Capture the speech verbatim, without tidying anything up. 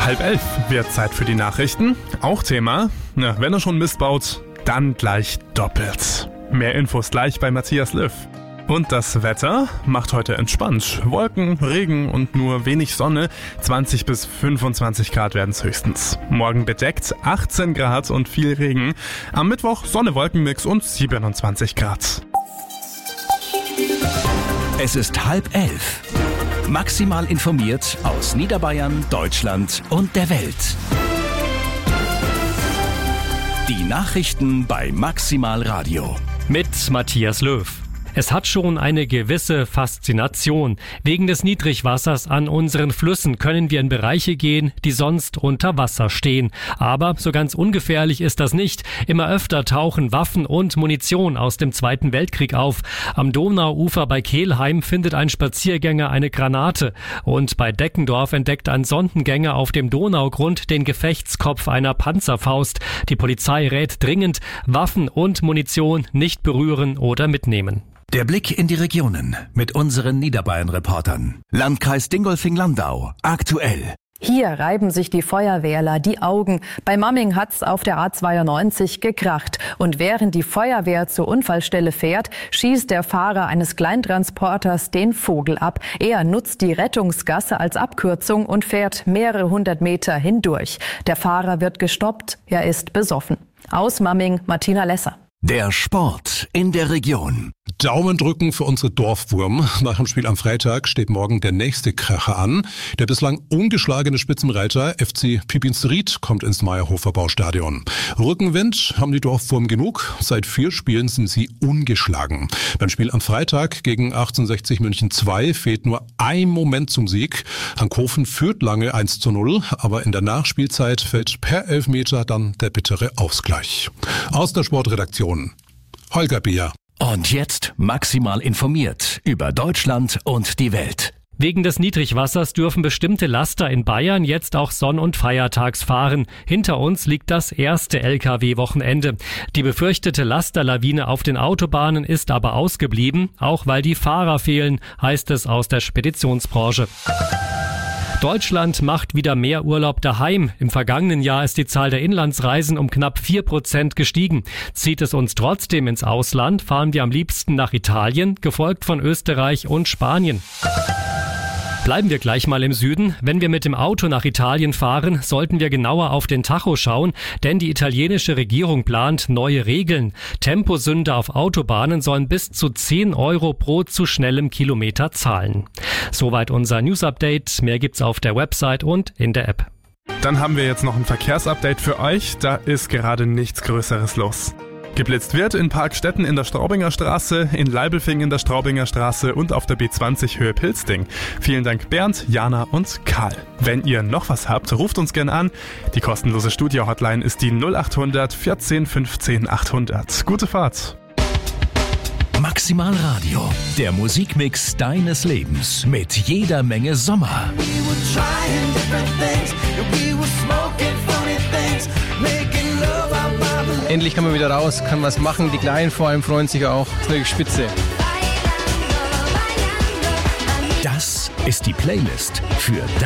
Halb elf wird Zeit für die Nachrichten. Auch Thema, na, wenn er schon Mist baut, dann gleich doppelt. Mehr Infos gleich bei Matthias Löw. Und das Wetter macht heute entspannt. Wolken, Regen und nur wenig Sonne. zwanzig bis fünfundzwanzig Grad werden es höchstens. Morgen bedeckt, achtzehn Grad und viel Regen. Am Mittwoch Sonne-Wolkenmix und siebenundzwanzig Grad. Es ist halb elf. Maximal informiert aus Niederbayern, Deutschland und der Welt. Die Nachrichten bei Maximal Radio. Mit Matthias Löw. Es hat schon eine gewisse Faszination. Wegen des Niedrigwassers an unseren Flüssen können wir in Bereiche gehen, die sonst unter Wasser stehen. Aber so ganz ungefährlich ist das nicht. Immer öfter tauchen Waffen und Munition aus dem Zweiten Weltkrieg auf. Am Donauufer bei Kelheim findet ein Spaziergänger eine Granate. Und bei Deckendorf entdeckt ein Sondengänger auf dem Donaugrund den Gefechtskopf einer Panzerfaust. Die Polizei rät dringend, Waffen und Munition nicht berühren oder mitnehmen. Der Blick in die Regionen mit unseren Niederbayern-Reportern. Landkreis Dingolfing-Landau, aktuell. Hier reiben sich die Feuerwehrler die Augen. Bei Mamming hat's auf der A zweiundneunzig gekracht. Und während die Feuerwehr zur Unfallstelle fährt, schießt der Fahrer eines Kleintransporters den Vogel ab. Er nutzt die Rettungsgasse als Abkürzung und fährt mehrere hundert Meter hindurch. Der Fahrer wird gestoppt, er ist besoffen. Aus Mamming, Martina Lesser. Der Sport in der Region. Daumen drücken für unsere Dorfwurm. Nach dem Spiel am Freitag steht morgen der nächste Kracher an. Der bislang ungeschlagene Spitzenreiter F C Pipinsried kommt ins Meyerhofer Baustadion. Rückenwind haben die Dorfwurm genug. Seit vier Spielen sind sie ungeschlagen. Beim Spiel am Freitag gegen achtzehnhundertsechzig München zwei fehlt nur ein Moment zum Sieg. Hankhofen führt lange eins zu null, aber in der Nachspielzeit fällt per Elfmeter dann der bittere Ausgleich. Aus der Sportredaktion Holger Beer. Und jetzt maximal informiert über Deutschland und die Welt. Wegen des Niedrigwassers dürfen bestimmte Laster in Bayern jetzt auch Sonn- und Feiertags fahren. Hinter uns liegt das erste L K W-Wochenende. Die befürchtete Lasterlawine auf den Autobahnen ist aber ausgeblieben, auch weil die Fahrer fehlen, heißt es aus der Speditionsbranche. Deutschland macht wieder mehr Urlaub daheim. Im vergangenen Jahr ist die Zahl der Inlandsreisen um knapp vier Prozent gestiegen. Zieht es uns trotzdem ins Ausland, fahren wir am liebsten nach Italien, gefolgt von Österreich und Spanien. Bleiben wir gleich mal im Süden. Wenn wir mit dem Auto nach Italien fahren, sollten wir genauer auf den Tacho schauen, denn die italienische Regierung plant neue Regeln. Temposünder auf Autobahnen sollen bis zu zehn Euro pro zu schnellem Kilometer zahlen. Soweit unser News-Update. Mehr gibt's auf der Website und in der App. Dann haben wir jetzt noch ein Verkehrsupdate für euch. Da ist gerade nichts Größeres los. Geblitzt wird in Parkstetten in der Straubinger Straße, in Leibelfing in der Straubinger Straße und auf der B zwanzig Höhe Pilzding. Vielen Dank Bernd, Jana und Karl. Wenn ihr noch was habt, ruft uns gerne an. Die kostenlose Studio-Hotline ist die null acht hundert vierzehn fünfzehn achthundert. Gute Fahrt! Maximal Radio, der Musikmix deines Lebens mit jeder Menge Sommer. Endlich kann man wieder raus, kann was machen. Die Kleinen vor allem freuen sich auch. Das ist wirklich spitze. Das ist die Playlist für